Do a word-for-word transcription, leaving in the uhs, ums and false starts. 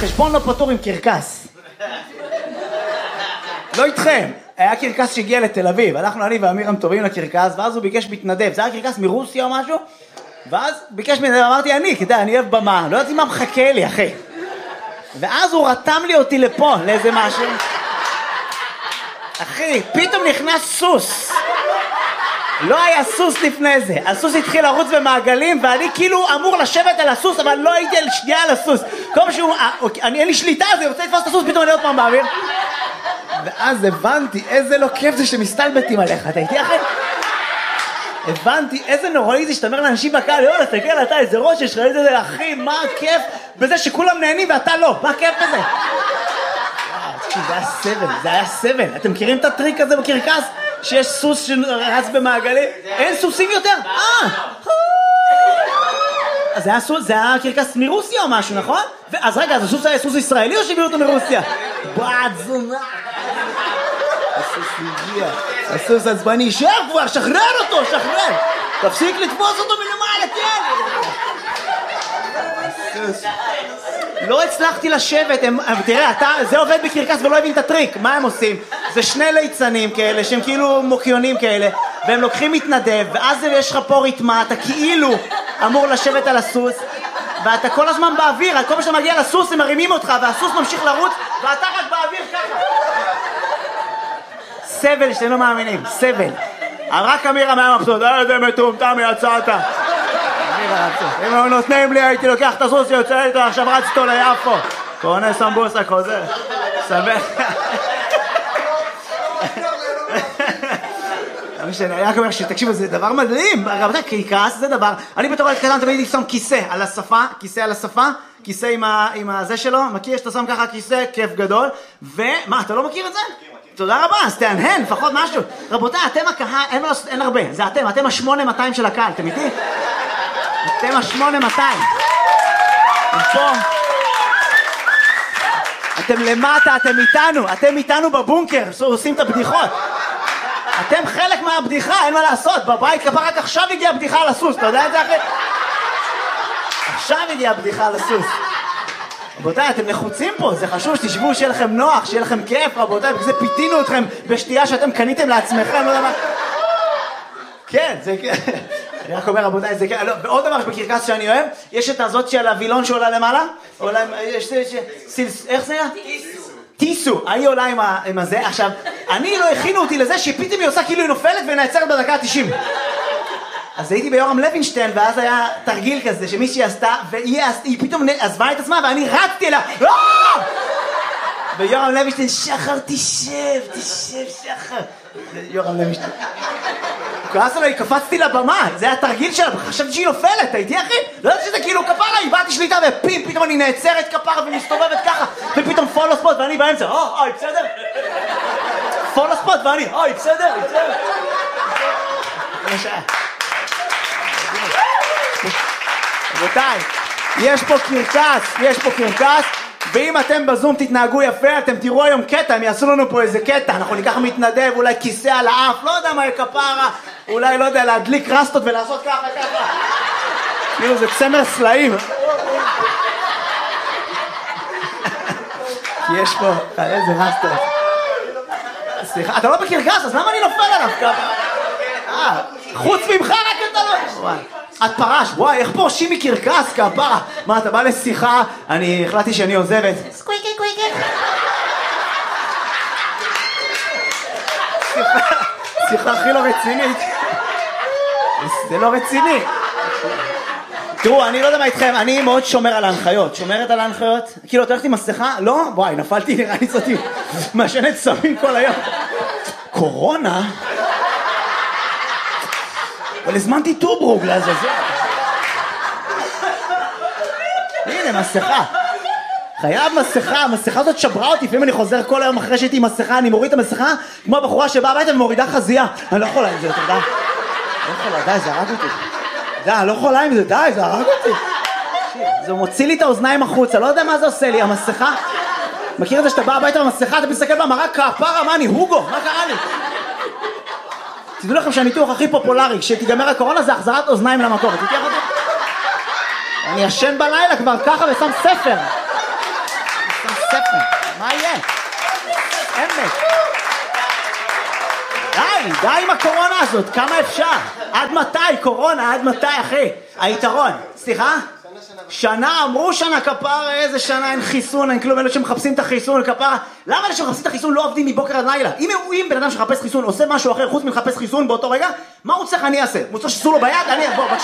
חשבון לא פתור עם קרקס. לא איתכם. היה קרקס שהגיע לתל אביב, הלכנו אני ואמירם טובים לקרקס, ואז הוא ביקש מתנדב, זה היה קרקס מרוסיה או משהו, ואז ביקש מתנדב, אמרתי אני, כדאי, אני אוהב במה, לא יודעת מה מחכה לי, אחי. ואז הוא רתם לי אותי לפה, לאיזה משהו. אחי, פתאום נכנס סוס. לא היה סוס לפני זה, הסוס התחיל לרוץ במעגלים, ואני כאילו אמור לשבת על הסוס, אבל לא הייתי על שנייה על הסוס. כל משהו, אני אין לי שליטה, אז אני רוצה לתפוס את הסוס, פתאום אני עוד פעם באוויר. ואז הבנתי איזה לא כיף זה שמסתלבטים עליך, אתה איתי אחי? הבנתי איזה נוראי זה שאתה אומר לאנשים בקהל, יאללה, תסתכל אתה איזה ראש יש לך, איזה אחי, מה הכיף בזה שכולם נהנים ואתה לא, מה הכיף בזה? זה היה סבל, זה היה סבל. אתם מכירים את הטריק הזה בקרקס? שיש סוס שרץ במעגלים? אין סוסים יותר? אה! אז זה היה קרקס מרוסיה או משהו, נכון? אז רגע, אז הסוס היה סוס ישראלי או שהביאו אותו מרוסיה? בעד זונה! הסוס הגיע, הסוס עצבני, שב כבר, שחרר אותו, שחרר! תפסיק לתפוס אותו מלמעלה, כן! הסוס... לא הצלחתי לשבת, הם, תראה, אתה, זה עובד בקרקס ולא הבין את הטריק, מה הם עושים? זה שני ליצנים כאלה, שהם כאילו מוקיונים כאלה, והם לוקחים מתנדב, ואז יש לך פה ריתמה, אתה כאילו אמור לשבת על הסוס, ואתה כל הזמן באוויר, כל מה שאתה מגיע לסוס הם מרימים אותך, והסוס ממשיך לרוץ, ואתה רק באוויר ככה. סבל שאתם לא מאמינים, סבל. רק אמירה מהמחסות, איזה מטומטם יצאת. אם הוא נותנים לי הייתי לוקח את הסוס יוצא איתו, עכשיו רצתו ליפו. קונה סמבוסה חוזר. סבבה. אני רק אומר שתקשיבו, זה דבר מדהים. רבותיי, קרקס זה דבר. אני בתור ילד קטן תמיד שם כיסא על השפה, כיסא על השפה, כיסא עם הזה שלו, מכיר שאתה שם ככה כיסא, כיף גדול. ומה, אתה לא מכיר את זה? תודה רבה, אז תענהן, לפחות משהו. רבותיי, אתם הקהל, אין הרבה, זה אתם, אתם השמונה מאתיים של הקהל, אתם איתי? אתם השמונה מאתיים. פה. אתם למטה, אתם איתנו, אתם איתנו בבונקר, עושים את הבדיחות. אתם חלק מהבדיחה, אין מה לעשות, בבית כפה רק עכשיו הגיעה הבדיחה על הסוס, אתה יודע את זה אחרי? עכשיו הגיעה הבדיחה על הסוס. רבותיי, אתם לחוצים פה, זה חשוב שתשבו, שיהיה לכם נוח, שיהיה לכם כיף, רבותיי, בגלל זה פיתינו אתכם בשתייה שאתם קניתם לעצמכם, לא יודע מה. כן, זה כן. אני רק אומר, רבותיי, זה כן. ועוד דבר בקרקס שאני אוהב, יש את הזאת של הווילון שעולה למעלה, עולה, יש, איך זה היה? טיסו. טיסו, היא עולה עם הזה. עכשיו, אני לא הכינו אותי לזה שפתאום היא עושה כאילו היא נופלת ונעצרת בדקה ה-תשעים. אז הייתי ביורם לוינשטיין, ואז היה תרגיל כזה שמישהי עשתה, והיא פתאום עזבה את עצמה, ואני רצתי אליה, ויורם לוינשטיין, שחר, תשב, תשב, שחר. יורם לוינשטיין. כעס עליי, קפצתי לבמה, זה היה תרגיל שלה, חשבתי שהיא נופלת, הייתי אחי? לא יודעת שזה כאילו כפרה, איבדתי שליטה, ופים, פתאום אני נעצרת כפרה ומסתובבת ככה, ופתאום פולו ספוט, ואני באמצע, או, אוי, בסדר? פולו ספוט, ואני, אוי, בסדר? בסדר? רבותיי, יש פה קרקס, יש פה קרקס, ואם אתם בזום תתנהגו יפה, אתם תראו היום קטע, הם יעשו לנו פה איזה קטע, אנחנו ניקח מתנדב, אולי כיסא על האף, לא יודע מה כפרה, אולי לא יודע, להדליק רסטות ולעשות ככה ככה, כאילו זה צמר סלעים. כי יש פה, איזה רסטות. סליחה, אתה לא בקרקס, אז למה אני נופל עליו ככה? אה, חוץ ממך רק אתה לא... את פרש, וואי, איך פורשים מקרקס, כפרה? מה, אתה בא לשיחה? אני החלטתי שאני עוזבת. סקוויקי, קוויקי. שיחה הכי לא רצינית. זה לא רציני. תראו, אני לא יודע מה איתכם, אני מאוד שומר על ההנחיות. שומרת על ההנחיות? כאילו, אתה הולכת עם מסכה? לא? וואי, נפלתי, נראה לי זאתי. משנת סמים כל היום. קורונה? אבל הזמנתי טוברוק לעזאזל. הנה, מסכה. חייב מסכה, המסכה הזאת שברה אותי, לפעמים אני חוזר כל היום אחרי שהייתי עם מסכה, אני מוריד את המסכה, כמו הבחורה שבאה הביתה ומורידה חזייה. אני לא יכולה עם זה, אתה יודע? לא יכולה, די, זה הרג אותי. די, אני לא יכולה עם זה, די, זה הרג אותי. זה מוציא לי את האוזניים החוצה, לא יודע מה זה עושה לי, המסכה. מכיר את זה שאתה בא הביתה במסכה, אתה מסתכל במראה, כפרה, מה אני, הוגו, מה קרה לי? תדעו לכם שהניתוח הכי פופולרי, כשתיגמר הקורונה זה החזרת אוזניים למקום. תתייח אותי? אני ישן בלילה כבר ככה ושם ספר. ספר. מה יהיה? אמת. די, די עם הקורונה הזאת, כמה אפשר? עד מתי, קורונה, עד מתי, אחי? היתרון, סליחה? שנה, אמרו שנה כפרה, איזה שנה, אין חיסון, אין כלום, אלה שמחפשים את החיסון, כפרה. למה אלה שמחפשים את החיסון לא עובדים מבוקר עד לילה? אם אם בן אדם שמחפש חיסון עושה משהו אחר חוץ מלחפש חיסון באותו רגע, מה הוא צריך אני אעשה? הוא צריך שיסו לו ביד? אני, בוא, בבקשה.